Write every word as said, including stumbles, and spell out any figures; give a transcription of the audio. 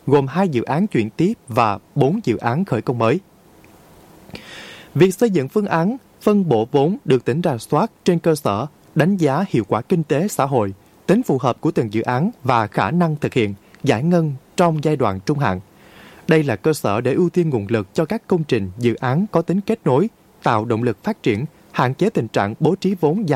gồm hai dự án chuyển tiếp và bốn dự án khởi công mới. Việc xây dựng phương án phân bổ vốn được tỉnh rà soát trên cơ sở đánh giá hiệu quả kinh tế xã hội, tính phù hợp của từng dự án và khả năng thực hiện, giải ngân trong giai đoạn trung hạn. Đây là cơ sở để ưu tiên nguồn lực cho các công trình, dự án có tính kết nối, tạo động lực phát triển, hạn chế tình trạng bố trí vốn dài